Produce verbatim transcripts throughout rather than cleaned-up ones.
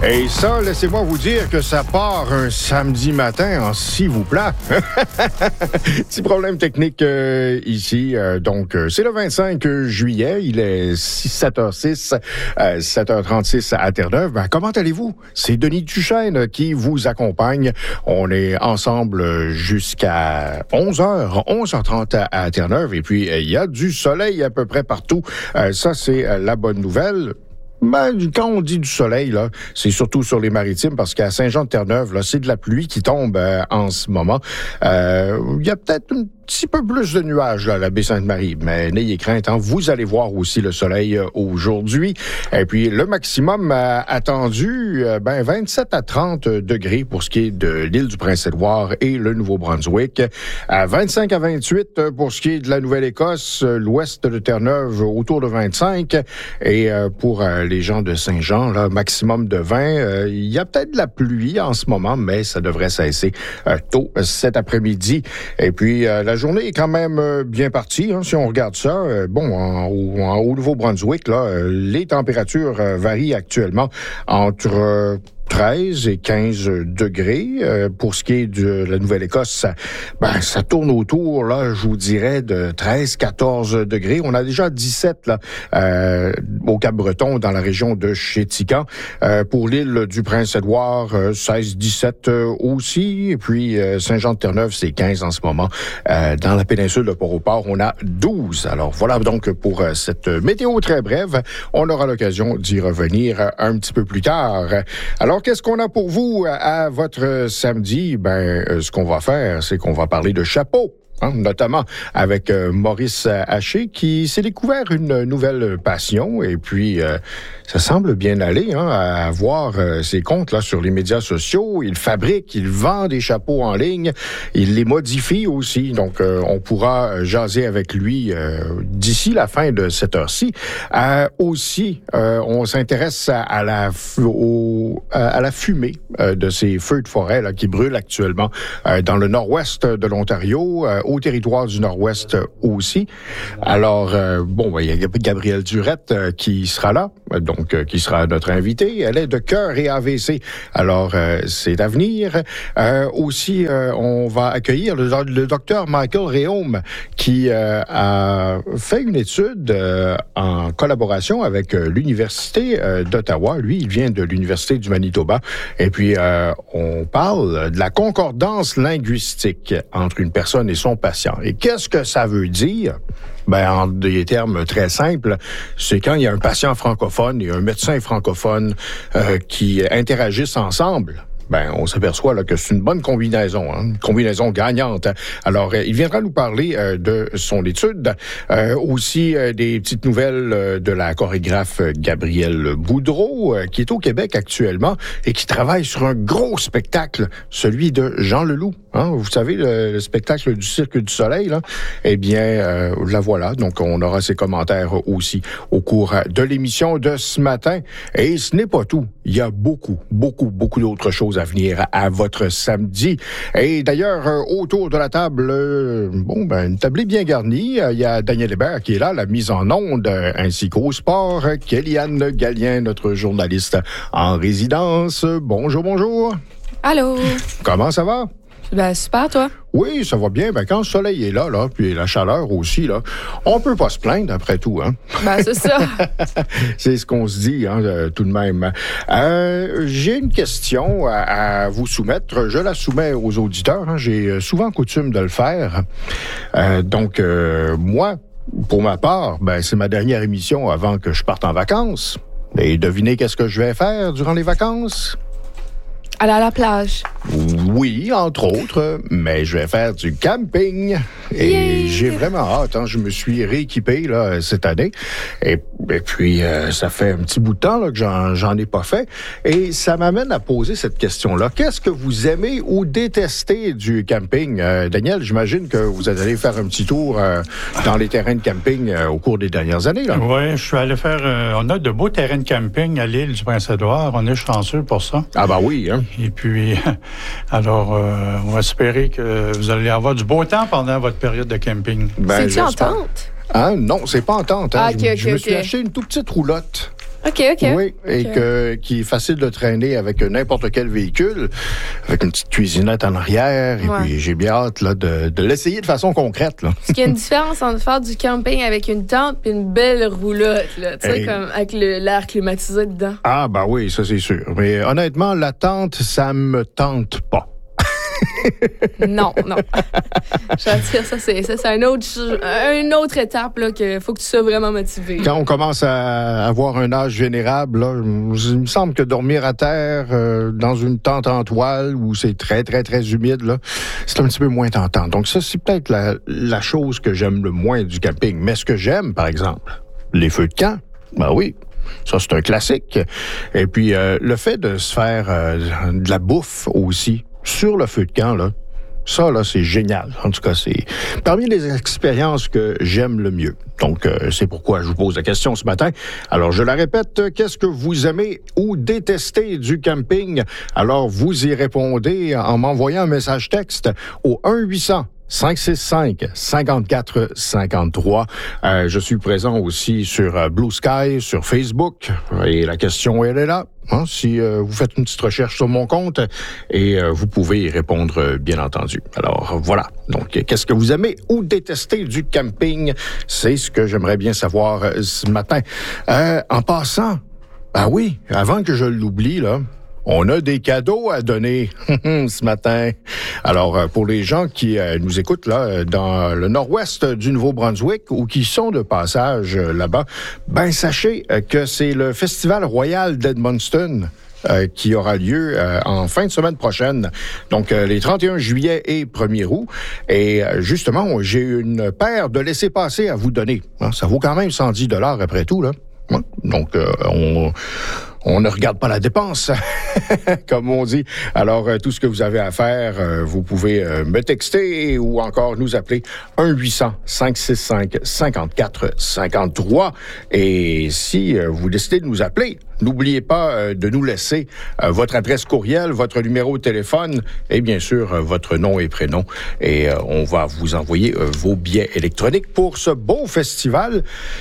Et ça, laissez-moi vous dire que ça part un samedi matin en s'il vous plaît. Petit problème technique euh, ici. Euh, donc, euh, c'est le vingt-cinq juillet. Il est sept heures six, euh, sept heures trente-six à Terre-Neuve. Ben, comment allez-vous? C'est Denis Duchesne qui vous accompagne. On est ensemble jusqu'à onze heures, onze heures trente à, à Terre-Neuve. Et puis, il y a du soleil à peu près partout. Euh, ça, c'est euh, la bonne nouvelle. Ben, quand on dit du soleil, là, c'est surtout sur les maritimes, parce qu'à Saint-Jean-de-Terre-Neuve, là, c'est de la pluie qui tombe euh, en ce moment. Euh, il y a peut-être un petit peu plus de nuages là, à la baie Sainte-Marie, mais n'ayez crainte, hein, vous allez voir aussi le soleil euh, aujourd'hui. Et puis, le maximum euh, attendu, euh, ben, vingt-sept à trente degrés pour ce qui est de l'île du Prince-Édouard et le Nouveau-Brunswick. À vingt-cinq à vingt-huit pour ce qui est de la Nouvelle-Écosse, l'ouest de Terre-Neuve, autour de vingt-cinq. Et euh, pour euh, les gens de Saint-Jean, là, maximum de vingt. Euh, il y a peut-être de la pluie en ce moment, mais ça devrait cesser euh, tôt cet après-midi. Et puis, euh, la journée est quand même euh, bien partie, hein, si on regarde ça. Euh, bon, en, en, au Nouveau-Brunswick, là, euh, les températures euh, varient actuellement entre Euh, treize et quinze degrés. Euh, pour ce qui est de la Nouvelle-Écosse, ça, ben, ça tourne autour, là, je vous dirais, de treize quatorze degrés. On a déjà dix-sept, là, euh, au Cap-Breton, dans la région de Chéticamp. Euh, pour l'île du Prince-Édouard, euh, seize dix-sept euh, aussi. Et puis, euh, Saint-Jean-de-Terre-Neuve, c'est quinze en ce moment. Euh, dans la péninsule de Port-au-Port, on a douze. Alors, voilà donc pour euh, cette météo très brève. On aura l'occasion d'y revenir un petit peu plus tard. Alors, qu'est-ce qu'on a pour vous à votre samedi? Ben, ce qu'on va faire, c'est qu'on va parler de chapeaux. Hein, notamment avec euh, Maurice Haché, qui s'est découvert une nouvelle passion, et puis euh, ça semble bien aller, hein, à voir euh, ses comptes là sur les médias sociaux. Il fabrique, il vend des chapeaux en ligne, il les modifie aussi, donc euh, on pourra jaser avec lui euh, d'ici la fin de cette heure-ci. Euh, aussi, euh, on s'intéresse à, à, la, au, à la fumée euh, de ces feux de forêt là, qui brûlent actuellement euh, dans le nord-ouest de l'Ontario, euh, au territoire du Nord-Ouest aussi. Alors, euh, bon, il y a Gabrielle Durette euh, qui sera là, donc euh, qui sera notre invitée. Elle est de Cœur et A V C. Alors, euh, c'est à venir. Euh, aussi, euh, on va accueillir le, le docteur Michael Réaume, qui euh, a fait une étude euh, en collaboration avec euh, l'Université euh, d'Ottawa. Lui, il vient de l'Université du Manitoba. Et puis, euh, on parle de la concordance linguistique entre une personne et son patient. Et qu'est-ce que ça veut dire? Ben, en des termes très simples, c'est quand il y a un patient francophone et un médecin francophone euh, qui interagissent ensemble. Ben, on s'aperçoit là que c'est une bonne combinaison, hein, une combinaison gagnante. Alors, euh, il viendra nous parler euh, de son étude, euh, aussi euh, des petites nouvelles euh, de la chorégraphe Gabrielle Boudreau, euh, qui est au Québec actuellement et qui travaille sur un gros spectacle, celui de Jean Leloup. Hein, vous savez, le, le spectacle du Cirque du Soleil, là, eh bien, euh, la voilà. Donc, on aura ses commentaires aussi au cours de l'émission de ce matin. Et ce n'est pas tout. Il y a beaucoup, beaucoup, beaucoup d'autres choses à venir à votre samedi. Et d'ailleurs, euh, autour de la table, euh, bon, ben, une tablée bien garnie. Il y a Daniel Hébert qui est là, la mise en onde, euh, ainsi qu'au sport, Kéliane Gallien, notre journaliste en résidence. Bonjour, bonjour. Allô. Comment ça va? Ben, super, toi? Oui, ça va bien. Ben, quand le soleil est là, là, puis la chaleur aussi, là, on peut pas se plaindre après tout, hein? Ben, c'est ça. C'est ce qu'on se dit, hein, euh, tout de même. Euh, j'ai une question à, à vous soumettre. Je la soumets aux auditeurs, hein. J'ai souvent coutume de le faire. Euh, donc, euh, moi, pour ma part, ben, c'est ma dernière émission avant que je parte en vacances. Et devinez qu'est-ce que je vais faire durant les vacances? Aller à la plage. Oui, entre autres, mais je vais faire du camping. Et yeah! J'ai vraiment hâte. Hein? Je me suis rééquipé là, cette année. Et, et puis, euh, ça fait un petit bout de temps là, que j'en, j'en ai pas fait. Et ça m'amène à poser cette question-là. Qu'est-ce que vous aimez ou détestez du camping? Euh, Daniel, j'imagine que vous êtes allé faire un petit tour euh, dans les terrains de camping euh, au cours des dernières années. Là. Oui, je suis allé faire... Euh, on a de beaux terrains de camping à l'île du Prince-Édouard. On est chanceux pour ça. Ah ben oui, hein? Et puis, alors, euh, on va espérer que vous allez avoir du beau temps pendant votre période de camping. Ben, c'est-tu en tente? Hein? Non, c'est pas en tente. Hein? Ah, okay, je je okay, me suis okay. acheté une toute petite roulotte. OK, OK. Oui, et OK. que, qui est facile de traîner avec n'importe quel véhicule, avec une petite cuisinette en arrière. Et Ouais. puis, j'ai bien hâte là, de, de l'essayer de façon concrète. Là. Parce qu'il y a une différence entre faire du camping avec une tente et une belle roulotte, là. Tu sais, Hey. comme avec le- l'air climatisé dedans. Ah, ben oui, ça c'est sûr. Mais honnêtement, la tente, ça me tente pas. Non, non. Je vais dire, ça, c'est, ça, c'est une autre, ch- une autre étape, là, qu'il faut que tu sois vraiment motivé. Quand on commence à avoir un âge vénérable, là, il me semble que dormir à terre euh, dans une tente en toile où c'est très, très, très humide, là, c'est un petit peu moins tentant. Donc ça, c'est peut-être la, la chose que j'aime le moins du camping. Mais ce que j'aime, par exemple, les feux de camp, ben oui. Ça, c'est un classique. Et puis, euh, le fait de se faire euh, de la bouffe aussi sur le feu de camp, là, ça, là, c'est génial. En tout cas, c'est parmi les expériences que j'aime le mieux. Donc, euh, c'est pourquoi je vous pose la question ce matin. Alors, je la répète, qu'est-ce que vous aimez ou détestez du camping? Alors, vous y répondez en m'envoyant un message texte au un huit cents cinq six cinq cinquante-quatre cinquante-trois. Euh, je suis présent aussi sur euh, Blue Sky, sur Facebook. Et la question, elle est là. Hein, si euh, vous faites une petite recherche sur mon compte, et euh, vous pouvez y répondre, euh, bien entendu. Alors, voilà. Donc, qu'est-ce que vous aimez ou détestez du camping? C'est ce que j'aimerais bien savoir euh, ce matin. Euh, en passant, ah oui, avant que je l'oublie, là, on a des cadeaux à donner ce matin. Alors, euh, pour les gens qui euh, nous écoutent là dans le nord-ouest du Nouveau-Brunswick ou qui sont de passage euh, là-bas, ben sachez euh, que c'est le Festival Royal d'Edmundston euh, qui aura lieu euh, en fin de semaine prochaine. Donc, euh, les trente et un juillet et premier août. Et euh, justement, j'ai une paire de laissez-passer à vous donner. Hein, ça vaut quand même cent dix dollars après tout, là. Hein? Donc, euh, on... On ne regarde pas la dépense, comme on dit. Alors, euh, tout ce que vous avez à faire, euh, vous pouvez euh, me texter ou encore nous appeler un huit cents cinq six cinq cinquante-quatre cinquante-trois. Et si euh, vous décidez de nous appeler, n'oubliez pas euh, de nous laisser euh, votre adresse courriel, votre numéro de téléphone et bien sûr euh, votre nom et prénom. Et euh, on va vous envoyer euh, vos billets électroniques pour ce beau festival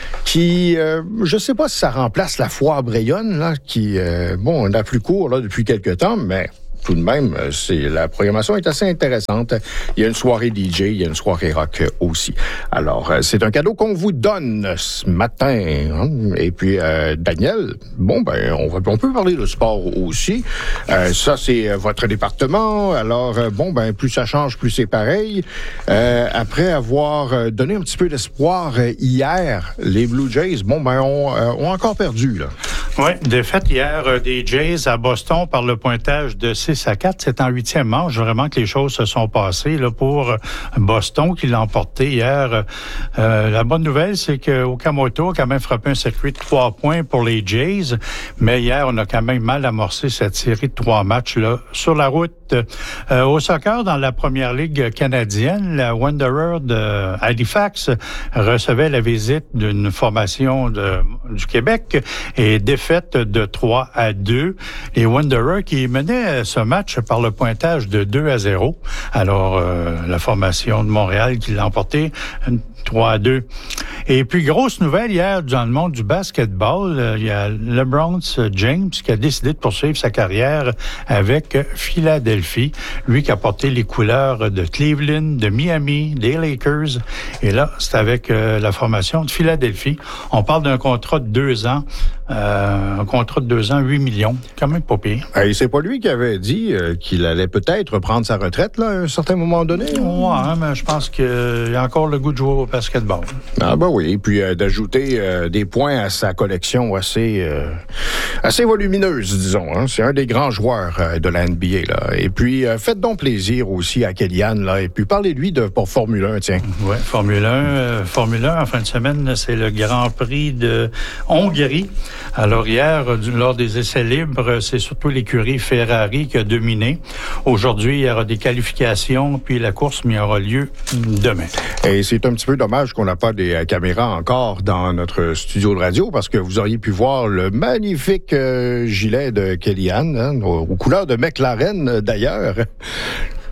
qui, euh, je ne sais pas si ça remplace la foire Brayonne, là, qui, euh, bon, on a plus court là, depuis quelques temps, mais tout de même, c'est, la programmation est assez intéressante. Il y a une soirée D J, il y a une soirée rock aussi. Alors, c'est un cadeau qu'on vous donne ce matin. Hein? Et puis, euh, Daniel, bon, ben, on, va, on peut parler de sport aussi. Euh, ça, c'est votre département. Alors, euh, bon, ben, plus ça change, plus c'est pareil. Euh, après avoir donné un petit peu d'espoir hier, les Blue Jays, bon, ben, ont, euh, ont encore perdu, là. Oui, défaite hier euh, des Jays à Boston par le pointage de six à quatre. C'est en huitième manche, vraiment que les choses se sont passées là, pour Boston qui l'a emporté hier. Euh, la bonne nouvelle, c'est que Okamoto a quand même frappé un circuit de trois points pour les Jays, mais hier, on a quand même mal amorcé cette série de trois matchs là sur la route. Euh, au soccer, dans la première ligue canadienne, la Wanderer de Halifax recevait la visite d'une formation de, du Québec et défaite de trois à deux. Les Wanderers qui menaient ce match par le pointage de deux à zéro. Alors, euh, la formation de Montréal qui l'a emporté trois à deux. Et puis, grosse nouvelle hier dans le monde du basketball, euh, il y a LeBron James qui a décidé de poursuivre sa carrière avec Philadelphie. Lui qui a porté les couleurs de Cleveland, de Miami, des Lakers. Et là, c'est avec euh, la formation de Philadelphie. On parle d'un contrat de deux ans. Euh, un contrat de deux ans, huit millions. Quand même pas pire. Et c'est pas lui qui avait dit euh, qu'il allait peut-être prendre sa retraite, là, à un certain moment donné? Ouais, mais je pense qu'il a encore le goût de jouer au basketball. Ah ben oui, et puis euh, d'ajouter euh, des points à sa collection assez euh, assez volumineuse, disons. Hein. C'est un des grands joueurs euh, de la N B A, là. Et puis, euh, faites donc plaisir aussi à Kellyanne, là. Et puis, parlez-lui de pour Formule un, tiens. Oui, Formule un. Euh, Formule un, en fin de semaine, c'est le Grand Prix de Hongrie. Alors hier, lors des essais libres, c'est surtout l'écurie Ferrari qui a dominé. Aujourd'hui, il y aura des qualifications, puis la course, mais il aura lieu demain. Et c'est un petit peu dommage qu'on n'a pas des caméras encore dans notre studio de radio, parce que vous auriez pu voir le magnifique euh, gilet de Kellyanne, hein, aux, aux couleurs de McLaren, d'ailleurs.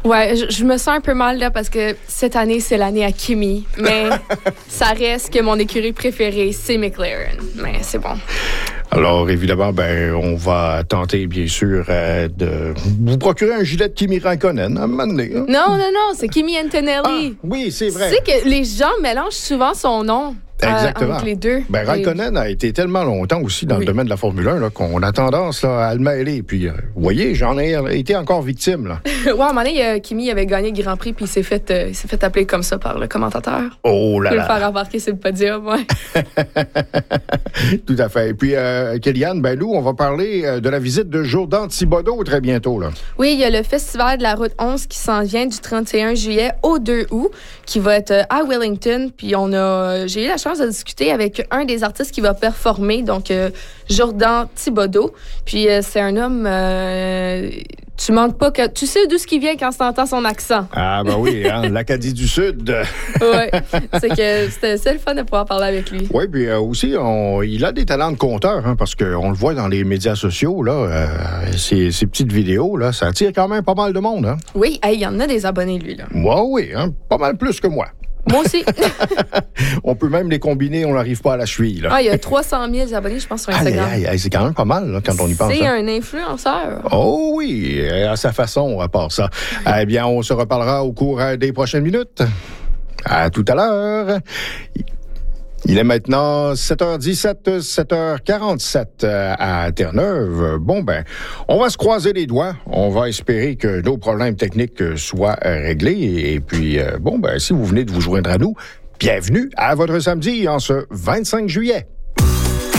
Ouais, je, je me sens un peu mal là parce que cette année, c'est l'année à Kimi. Mais ça reste que mon écurie préférée, c'est McLaren. Mais c'est bon. Alors, évidemment, ben, on va tenter, bien sûr, euh, de vous procurer un gilet de Kimi Raikkonen à un moment donné. Hein? Non, non, non, c'est Kimi Antonelli. Ah, oui, c'est vrai. Tu sais que les gens mélangent souvent son nom. Exactement. Euh, entre les deux. Ben, Raikkonen a été tellement longtemps aussi dans oui. le domaine de la Formule un là, qu'on a tendance là, à le mêler. Puis, euh, vous voyez, j'en ai été encore victime. Là. ouais, à un moment donné, euh, Kimi avait gagné le Grand Prix, puis il s'est fait, euh, il s'est fait appeler comme ça par le commentateur. Oh là là! Pour le faire embarquer sur le podium, ouais. Tout à fait. Et puis, euh, Kéliane, ben nous, on va parler euh, de la visite de Jourdan Thibaudeau très bientôt. Là. Oui, il y a le Festival de la Route onze qui s'en vient du trente et un juillet au deux août, qui va être euh, à Wellington. Puis, on a, j'ai eu la chance de discuter avec un des artistes qui va performer, donc euh, Jourdan Thibaudeau. Puis euh, c'est un homme, euh, tu manques pas que... Tu sais d'où ce qui vient quand tu entends son accent. Ah ben oui, hein, l'Acadie du Sud. oui, c'est que c'était, c'était le fun de pouvoir parler avec lui. Oui, puis euh, aussi, on, il a des talents de conteur, hein, parce qu'on le voit dans les médias sociaux, là, euh, ces, ces petites vidéos, là, ça attire quand même pas mal de monde. Hein. Oui, il hey, y en a des abonnés, lui. Là. Moi, oui, hein, pas mal plus que moi. Moi aussi. On peut même les combiner, on n'arrive pas à la cheville. Là. Ah, il y a trois cent mille abonnés, je pense, sur Instagram. Aïe, aïe, aïe, c'est quand même pas mal là, quand on y pense. C'est hein. un influenceur. Oh oui, à sa façon, à part ça. Eh bien, on se reparlera au cours des prochaines minutes. À tout à l'heure. Il est maintenant sept heures dix-sept, sept heures quarante-sept à Terre-Neuve. Bon, ben, on va se croiser les doigts. On va espérer que nos problèmes techniques soient réglés. Et puis, bon, ben, si vous venez de vous joindre à nous, bienvenue à votre samedi en ce vingt-cinq juillet.